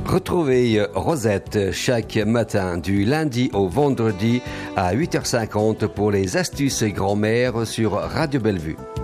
Retrouvez Rosette chaque matin du lundi au vendredi à 8h50 pour les astuces grand-mère sur Radio Bellevue.